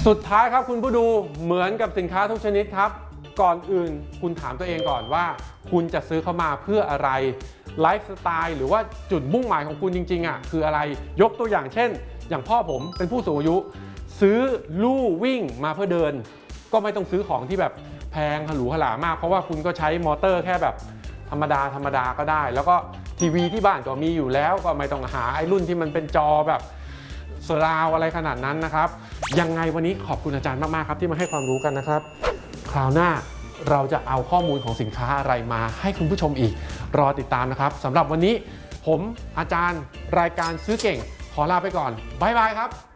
สุดท้ายครับคุณผู้ดูเหมือนกับสินค้าทุกชนิดครับก่อนอื่นคุณถามตัวเองก่อนว่าคุณจะซื้อเข้ามาเพื่ออะไรไลฟ์สไตล์หรือว่าจุดมุ่งหมายของคุณจริงๆคืออะไรยกตัวอย่างเช่นอย่างพ่อผมเป็นผู้สูงอายุซื้อลู่วิ่งมาเพื่อเดินก็ไม่ต้องซื้อของที่แบบแพงหรูหรามากเพราะว่าคุณก็ใช้มอเตอร์แค่แบบธรรมดาก็ได้แล้วก็ทีวีที่บ้านก็มีอยู่แล้วก็ไม่ต้องหาไอ้รุ่นที่มันเป็นจอแบบสราวอะไรขนาดนั้นนะครับยังไงวันนี้ขอบคุณอาจารย์มากๆครับที่มาให้ความรู้กันนะครับคราวหน้าเราจะเอาข้อมูลของสินค้าอะไรมาให้คุณผู้ชมอีกรอติดตามนะครับสำหรับวันนี้ผมอาจารย์รายการซื้อเก่งขอลาไปก่อนบ๊ายบายครับ